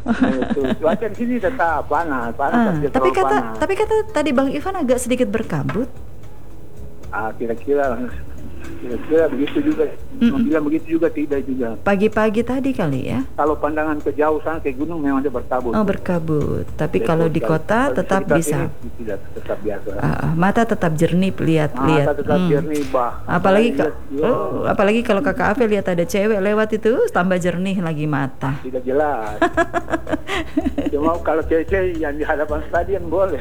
Itu cuaca di sini tetap panas, tapi Tapi terlalu panas. kata tadi Bang Ivan agak sedikit berkabut. Kira-kira begitu juga. Bilang begitu juga tidak juga. Pagi-pagi tadi kali ya. Kalau pandangan ke jauh sana ke gunung memang dia berkabut. Oh, berkabut. Tapi kalau di kota tetap bisa. Tidak, tetap biasa. Mata tetap jernih lihat. Mata tetap jernih, Apalagi kalau Kakak Ave lihat ada cewek lewat itu tambah jernih lagi mata. Tidak jelas. Cuma kalau cewek yang di hadapan stadion boleh.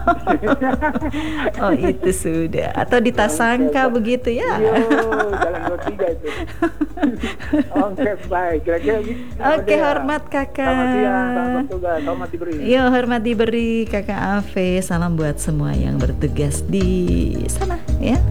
Oh, itu sudah. Atau di Tasangka begitu ya. Yo, jalan 23 itu. Oke, baik. Kira-kira gitu. Oke, hormat Kakak. Selamat siang, selamat tugas, selamat diberi. Yo, hormat diberi Kakak Ave. Salam buat semua yang bertugas di sana ya.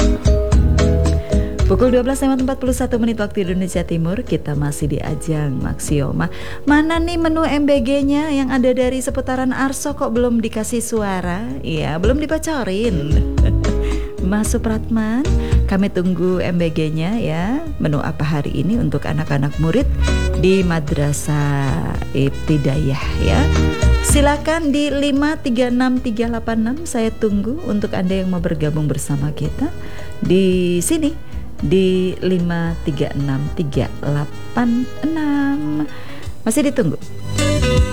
Pukul 12.41 waktu Indonesia Timur. Kita masih di ajang Maxioma. Mana nih menu MBG-nya yang ada dari seputaran Arso kok belum dikasih suara? Iya, belum dibocorin. Mas Supratman, kami tunggu MBG-nya ya. Menu apa hari ini untuk anak-anak murid di Madrasah Ibtidaiyah ya. Silakan di 536386. Saya tunggu untuk Anda yang mau bergabung bersama kita di sini di 536386. Masih ditunggu.